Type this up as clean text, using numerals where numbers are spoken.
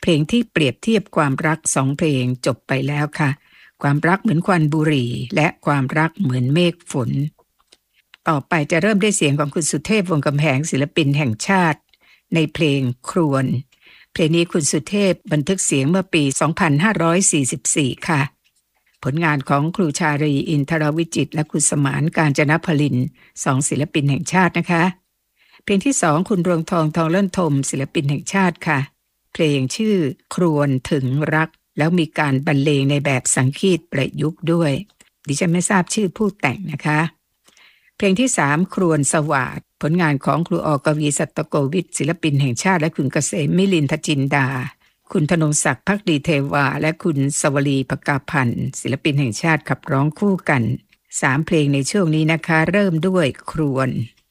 เพลงที่เปรียบเทียบความรัก2เพลงจบไปแล้วค่ะความรักเหมือนควันบุหรี่และความรักเหมือนเมฆฝนต่อไปจะเริ่มด้วยเสียงของคุณสุเทพวงศ์กำแหงศิลปินแห่งชาติในเพลงครวญเพลงนี้คุณสุเทพบันทึกเสียงเมื่อปี 2544 ค่ะผลงานของครูชารีอินทรวิจิตรและคุณสมานกาญจนพลิน2ศิลปินแห่งชาตินะคะเพลงที่2คุณรวงทองทองเลิ่นทมศิลปินแห่งชาติค่ะเพลงชื่อครวญถึงรักแล้วมีการบรรเลงในแบบสังคีตประยุกต์ด้วยดิฉันไม่ทราบชื่อผู้แต่งนะคะเพลงที่3ครวญสวาทผลงานของครูอกวีสัตโกวิทศิลปินแห่งชาติและคุณเกษมมิลินทจินดาคุณธนงศักดิ์ภักดีเทวาและคุณสวลีภกาพันธ์ศิลปินแห่งชาติขับร้องคู่กัน3เพลงในช่วงนี้นะคะเริ่มด้วยครวญ